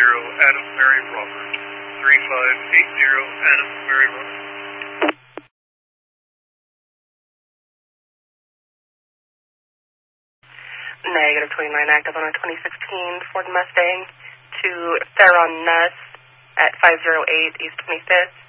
Adams Mary Robert. 3580 Adams Mary Robert. Negative 29 active on a 2016 Ford Mustang to Theron Nuss at 508 East 25th.